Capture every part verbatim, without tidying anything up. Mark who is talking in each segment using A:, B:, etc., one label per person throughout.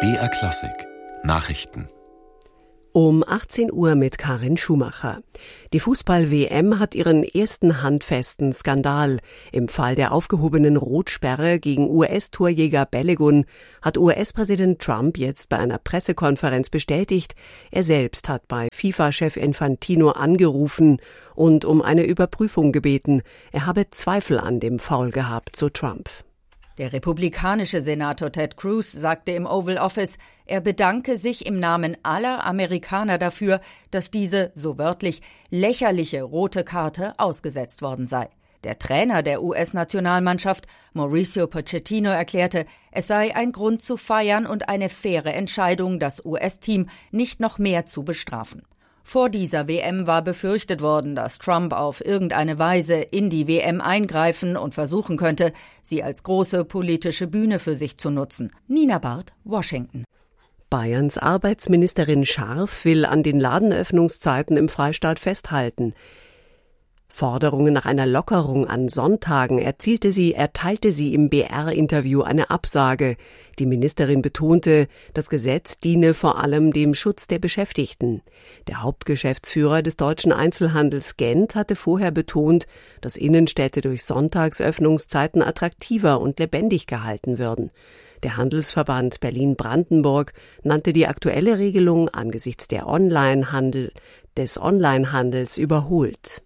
A: B R Klassik Nachrichten.
B: Um achtzehn Uhr mit Karin Schumacher. Die Fußball-W M hat ihren ersten handfesten Skandal. Im Fall der aufgehobenen Rotsperre gegen U S-Torjäger Balogun hat U S-Präsident Trump jetzt bei einer Pressekonferenz bestätigt, er selbst hat bei FIFA-Chef Infantino angerufen und um eine Überprüfung gebeten. Er habe Zweifel an dem Foul gehabt, so Trump.
C: Der republikanische Senator Ted Cruz sagte im Oval Office, er bedanke sich im Namen aller Amerikaner dafür, dass diese, so wörtlich, lächerliche rote Karte ausgesetzt worden sei. Der Trainer der U S-Nationalmannschaft, Mauricio Pochettino, erklärte, es sei ein Grund zu feiern und eine faire Entscheidung, das U S-Team nicht noch mehr zu bestrafen. Vor dieser W M war befürchtet worden, dass Trump auf irgendeine Weise in die W M eingreifen und versuchen könnte, sie als große politische Bühne für sich zu nutzen. Nina Barth, Washington.
B: Bayerns Arbeitsministerin Scharf will an den Ladenöffnungszeiten im Freistaat festhalten. Forderungen nach einer Lockerung an Sonntagen erzielte sie, erteilte sie im B R-Interview eine Absage. Die Ministerin betonte, das Gesetz diene vor allem dem Schutz der Beschäftigten. Der Hauptgeschäftsführer des deutschen Einzelhandels Gent hatte vorher betont, dass Innenstädte durch Sonntagsöffnungszeiten attraktiver und lebendig gehalten würden. Der Handelsverband Berlin-Brandenburg nannte die aktuelle Regelung angesichts der Onlinehandel, des Onlinehandels überholt.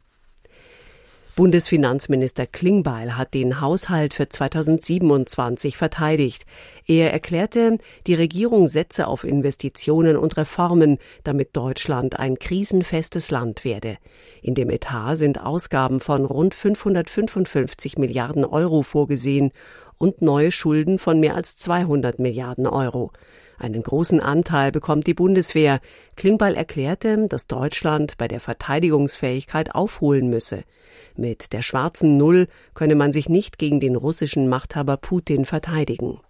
B: Bundesfinanzminister Klingbeil hat den Haushalt für zweitausendsiebenundzwanzig verteidigt. Er erklärte, die Regierung setze auf Investitionen und Reformen, damit Deutschland ein krisenfestes Land werde. In dem Etat sind Ausgaben von rund fünfhundertfünfundfünfzig Milliarden Euro vorgesehen und neue Schulden von mehr als zweihundert Milliarden Euro. Einen großen Anteil bekommt die Bundeswehr. Klingbeil erklärte, dass Deutschland bei der Verteidigungsfähigkeit aufholen müsse. Mit der schwarzen Null könne man sich nicht gegen den russischen Machthaber Putin verteidigen.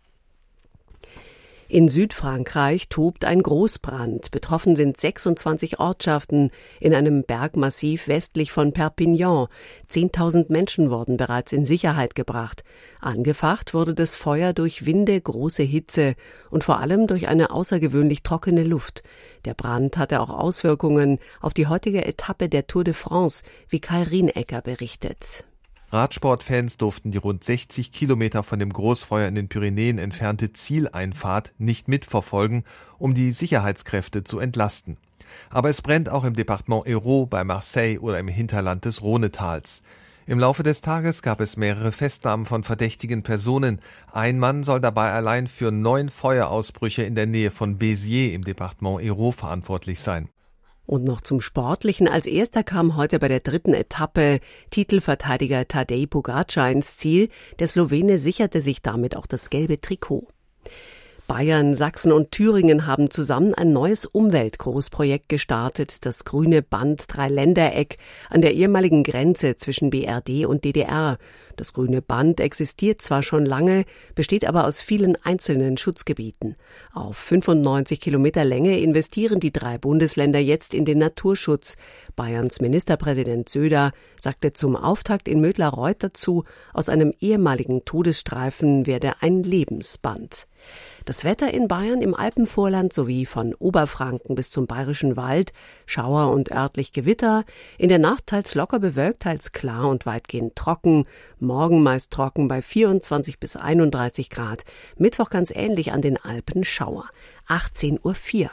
B: In Südfrankreich tobt ein Großbrand. Betroffen sind sechsundzwanzig Ortschaften in einem Bergmassiv westlich von Perpignan. Zehntausend Menschen wurden bereits in Sicherheit gebracht. Angefacht wurde das Feuer durch Winde, große Hitze und vor allem durch eine außergewöhnlich trockene Luft. Der Brand hatte auch Auswirkungen auf die heutige Etappe der Tour de France, wie Kai Rienecker berichtet.
D: Radsportfans durften die rund sechzig Kilometer von dem Großfeuer in den Pyrenäen entfernte Zieleinfahrt nicht mitverfolgen, um die Sicherheitskräfte zu entlasten. Aber es brennt auch im Departement Hérault, bei Marseille oder im Hinterland des Rhonetals. Im Laufe des Tages gab es mehrere Festnahmen von verdächtigen Personen. Ein Mann soll dabei allein für neun Feuerausbrüche in der Nähe von Béziers im Departement Hérault verantwortlich sein.
B: Und noch zum Sportlichen. Als erster kam heute bei der dritten Etappe Titelverteidiger Tadej Pogačar ins Ziel. Der Slowene sicherte sich damit auch das gelbe Trikot. Bayern, Sachsen und Thüringen haben zusammen ein neues Umweltgroßprojekt gestartet, das grüne Band Dreiländereck an der ehemaligen Grenze zwischen B R D und D D R. Das grüne Band existiert zwar schon lange, besteht aber aus vielen einzelnen Schutzgebieten. Auf fünfundneunzig Kilometer Länge investieren die drei Bundesländer jetzt in den Naturschutz. Bayerns Ministerpräsident Söder sagte zum Auftakt in Mödlareuth dazu, aus einem ehemaligen Todesstreifen werde ein Lebensband. Das Wetter in Bayern im Alpenvorland sowie von Oberfranken bis zum Bayerischen Wald, Schauer und örtlich Gewitter, in der Nacht teils locker bewölkt, teils klar und weitgehend trocken, morgen meist trocken bei vierundzwanzig bis einunddreißig Grad, Mittwoch ganz ähnlich an den Alpen Schauer, achtzehn Uhr vier.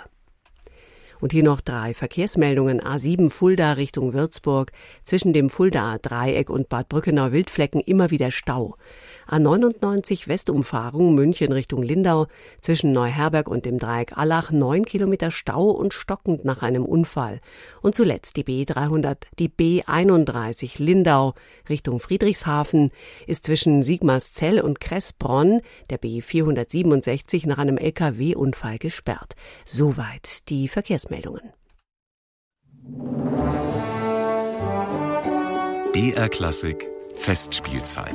B: Und hier noch drei Verkehrsmeldungen. A sieben Fulda Richtung Würzburg, zwischen dem Fuldaer Dreieck und Bad Brückenau-Wildflecken immer wieder Stau. A neunundneunzig Westumfahrung München Richtung Lindau, zwischen Neuherberg und dem Dreieck Allach neun Kilometer Stau und stockend nach einem Unfall. Und zuletzt die B dreihundert, die B einunddreißig Lindau Richtung Friedrichshafen ist zwischen Sigmarszell und Kressbronn der B vierhundertsiebenundsechzig nach einem L K W-Unfall gesperrt. Soweit die Verkehrsmeldungen.
A: B R Klassik Festspielzeit.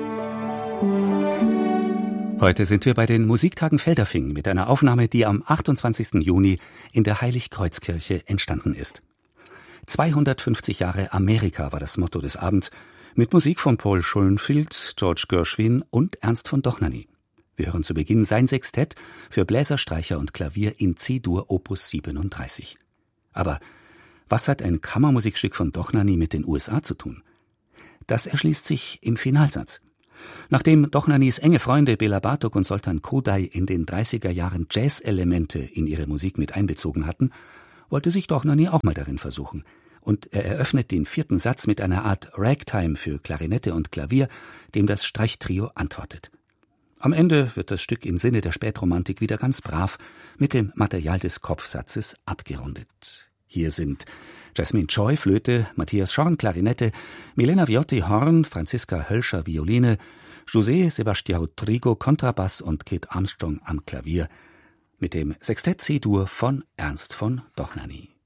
E: Heute sind wir bei den Musiktagen Feldafing mit einer Aufnahme, die am achtundzwanzigsten Juni in der Heiligkreuzkirche entstanden ist. zweihundertfünfzig Jahre Amerika war das Motto des Abends, mit Musik von Paul Schoenfield, George Gershwin und Ernst von Dohnanyi. Wir hören zu Beginn sein Sextett für Bläser, Streicher und Klavier in C-Dur Opus siebenunddreißig. Aber was hat ein Kammermusikstück von Dohnanyi mit den U S A zu tun? Das erschließt sich im Finalsatz. Nachdem Dohnanyis enge Freunde Bela Bartok und Zoltan Kodály in den dreißiger Jahren Jazz-Elemente in ihre Musik mit einbezogen hatten, wollte sich Dohnanyi auch mal darin versuchen. Und er eröffnet den vierten Satz mit einer Art Ragtime für Klarinette und Klavier, dem das Streichtrio antwortet. Am Ende wird das Stück im Sinne der Spätromantik wieder ganz brav mit dem Material des Kopfsatzes abgerundet. Hier sind Jasmine Choi, Flöte, Matthias Schorn, Klarinette, Milena Viotti, Horn, Franziska Hölscher, Violine, José Sebastião Trigo, Kontrabass und Kate Armstrong am Klavier mit dem Sextett C-Dur von Ernst von Dohnanyi.